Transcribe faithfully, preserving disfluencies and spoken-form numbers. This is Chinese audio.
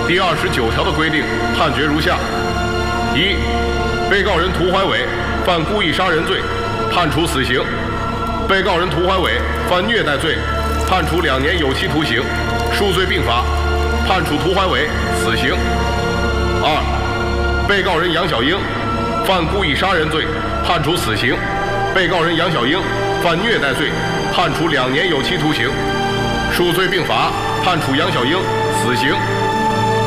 第二十九条的规定，判决如下：一、被告人涂怀伟犯故意杀人罪，判处死刑；被告人涂怀伟犯虐待罪，判处两年有期徒刑，数罪并罚，判处涂怀伟死刑。二、被告人杨小英犯故意杀人罪，判处死刑；被告人杨小英犯虐待罪，判处两年有期徒刑，数罪并罚，判处杨小英死刑。